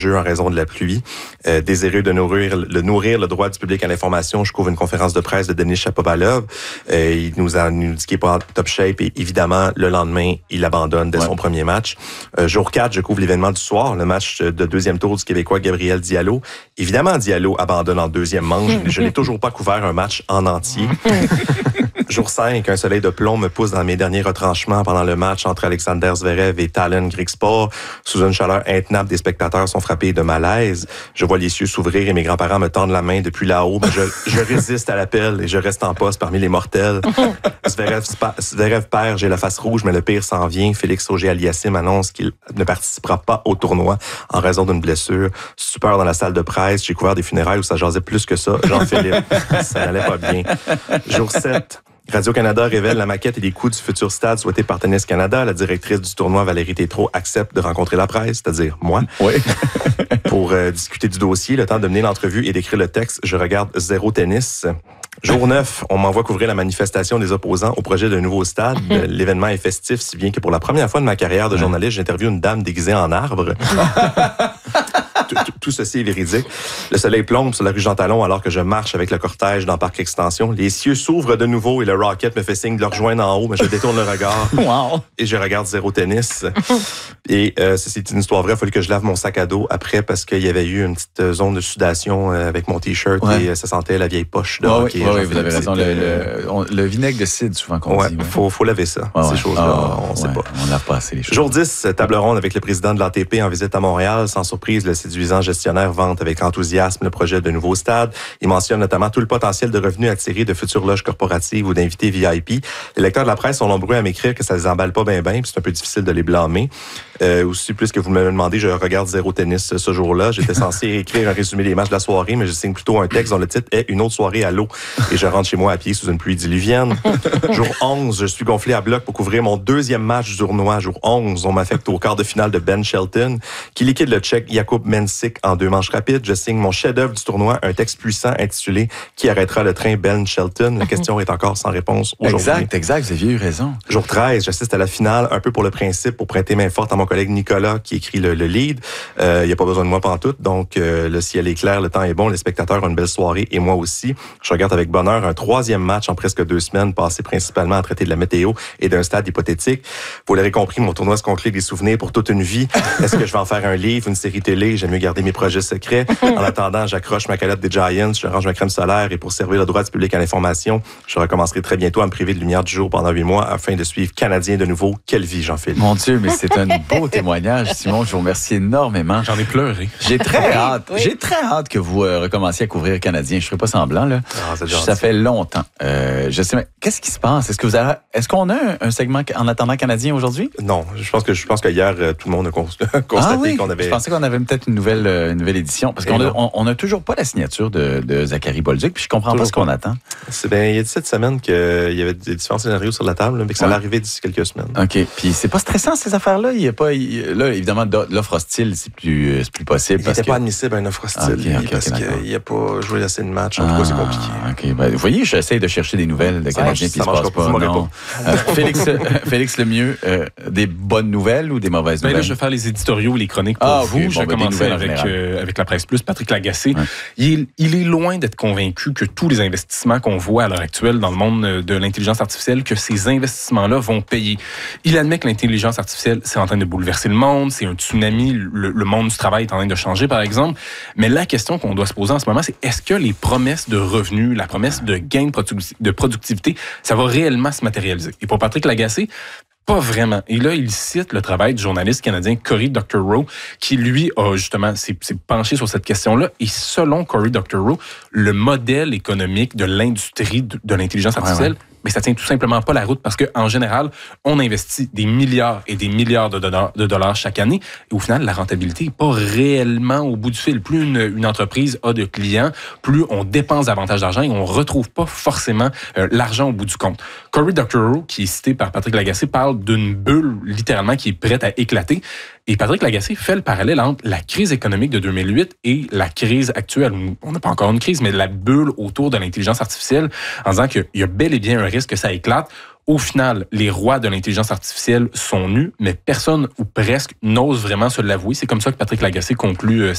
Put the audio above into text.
en raison de la pluie. Désireux de nourrir le droit du public à l'information, je couvre une conférence de presse de Denis Shapovalov. Il nous dit qu'il n'est pas en top shape et évidemment, le lendemain, il abandonne dès son premier match. Jour 4, je couvre l'événement du soir, le match de deuxième tour du Québécois Gabriel Diallo. Évidemment, Diallo abandonne en deuxième manche. Je n'ai toujours pas couvert un match en entier. Jour 5, un soleil de plomb me pousse dans mes derniers retranchements pendant le match entre Alexander Zverev et Tallon Grigspor. Sous une chaleur intenable, des spectateurs sont frappés de malaise. Je vois les cieux s'ouvrir et mes grands-parents me tendent la main depuis là-haut. Mais je résiste à l'appel et je reste en poste parmi les mortels. Zverev perd, j'ai la face rouge, mais le pire s'en vient. Félix Auger-Aliassime annonce qu'il ne participera pas au tournoi en raison d'une blessure. Stupeur dans la salle de presse. J'ai couvert des funérailles où ça jasait plus que ça. Jean-Philippe, ça n'allait pas bien. Jour 7. Radio-Canada révèle la maquette et les coûts du futur stade souhaité par Tennis Canada. La directrice du tournoi, Valérie Tétrault, accepte de rencontrer la presse, c'est-à-dire moi, pour discuter du dossier. Le temps de mener l'entrevue et d'écrire le texte, je regarde Zéro Tennis. Jour 9, on m'envoie couvrir la manifestation des opposants au projet d'un nouveau stade. L'événement est festif, si bien que pour la première fois de ma carrière de journaliste, j'interviewe une dame déguisée en arbre. Tout ceci est véridique. Le soleil plombe sur la rue Jean-Talon alors que je marche avec le cortège dans le parc Extension. Les cieux s'ouvrent de nouveau et le Rocket me fait signe de le rejoindre en haut, mais je détourne le regard. Et je regarde Zéro Tennis. Et c'est une histoire vraie. Il a fallu que je lave mon sac à dos après parce qu'il y avait eu une petite zone de sudation avec mon T-shirt et ça sentait la vieille poche de hockey. Oui, vous avez raison. Le vinaigre de cidre, souvent qu'on dit. Faut laver ça. Ces choses-là, on ne sait pas. On lave pas assez les choses. Jour 10, table ronde avec le président de l'ATP en visite à Montréal. Sans surprise, le séduisant gestionnaire vante avec enthousiasme le projet de nouveau stade. Il mentionne notamment tout le potentiel de revenus attirés de futures loges corporatives ou d'invités VIP. Les lecteurs de la presse sont nombreux à m'écrire que ça les emballe pas bien, puis c'est un peu difficile de les blâmer. Aussi, plus que vous me demandez, je regarde Zéro Tennis ce jour-là. J'étais censé écrire un résumé des matchs de la soirée, mais je signe plutôt un texte dont le titre est « Une autre soirée à l'eau ». Et je rentre chez moi à pied sous une pluie diluvienne. Jour 11, je suis gonflé à bloc pour couvrir mon deuxième match du tournoi. Jour 11, on m'affecte au quart de finale de Ben Shelton, qui liquide le Tchèque Jakub Mensik en 2 manches rapides. Je signe mon chef-d'œuvre du tournoi, un texte puissant intitulé « Qui arrêtera le train Ben Shelton ». La question est encore sans réponse aujourd'hui. Exact, vous aviez eu raison. Jour 13, j'assiste à la finale, un peu pour le principe, pour prêter main forte à mon collègue Nicolas, qui écrit le lead. Il n'y a pas besoin de moi pantoute, donc le ciel est clair, le temps est bon, les spectateurs ont une belle soirée, et moi aussi. Je regarde avec bonheur un 3e match en presque 2 semaines, passé principalement à traiter de la météo et d'un stade hypothétique. Vous l'aurez compris, mon tournoi se conclut des souvenirs pour toute une vie. Est-ce que je vais en faire un livre, une série télé? J'aime mieux garder mes projets secrets. En attendant, j'accroche ma calotte des Giants, je range ma crème solaire, et pour servir le droit du public à l'information, je recommencerai très bientôt à me priver de lumière du jour pendant 8 mois afin de suivre Canadien de nouveau. Quelle vie, Jean-Philippe. Mon Dieu, mais c'est un beau témoignage, Simon. Je vous remercie énormément. J'en ai pleuré. J'ai très hâte que vous recommenciez à couvrir Canadien. Je ne ferai pas semblant, là. Ça fait longtemps. Je sais, mais qu'est-ce qui se passe? Est-ce qu'on a un segment en attendant Canadien aujourd'hui? Non. Je pense que hier, tout le monde a constaté qu'on avait... Je pensais qu'on avait peut-être une nouvelle édition. Parce qu'on n'a toujours pas la signature de Zachary Bolduc, puis je comprends pas ce qu'on attend. Il y a 17 semaines qu'il y avait des différents scénarios sur la table, mais que ça allait arriver d'ici quelques semaines. OK. Puis c'est pas stressant, ces affaires-là? Là, évidemment, l'offre hostile, c'est plus possible. Il n'était pas admissible à une offre hostile. Parce qu'il n'a pas joué assez de matchs. En tout cas, c'est compliqué. OK. Ben, vous voyez, j'essaie de chercher des nouvelles de Canadiens, puis il se passe pas. Non. Félix Lemieux, des bonnes nouvelles ou des mauvaises nouvelles? Là, je vais faire les éditoriaux, les chroniques pour vous. Je vais commencer avec la Presse Plus. Patrick Lagacé, il est loin d'être convaincu que tous les investissements qu'on voit à l'heure actuelle dans le monde de l'intelligence artificielle, que ces investissements-là vont payer. Il admet que l'intelligence artificielle, c'est en train de bouleverser le monde, c'est un tsunami, le monde du travail est en train de changer, par exemple. Mais la question qu'on doit se poser en ce moment, c'est est-ce que les promesses de revenus, la promesse de gain de productivité, ça va réellement se matérialiser? Et pour Patrick Lagacé, pas vraiment. Et là, il cite le travail du journaliste canadien Cory Doctorow, qui, lui, a justement s'est penché sur cette question-là. Et selon Cory Doctorow, le modèle économique de l'industrie de l'intelligence artificielle, mais ça tient tout simplement pas la route parce qu'en général, on investit des milliards et des milliards de dollars chaque année et au final, la rentabilité n'est pas réellement au bout du fil. Plus une entreprise a de clients, plus on dépense davantage d'argent et on retrouve pas forcément l'argent au bout du compte. Cory Doctorow, qui est cité par Patrick Lagacé, parle d'une bulle littéralement qui est prête à éclater. Et Patrick Lagacé fait le parallèle entre la crise économique de 2008 et la crise actuelle. On n'a pas encore une crise, mais la bulle autour de l'intelligence artificielle, en disant qu'il y a bel et bien un risque que ça éclate. Au final, les rois de l'intelligence artificielle sont nus, mais personne ou presque n'ose vraiment se l'avouer. C'est comme ça que Patrick Lagacé conclut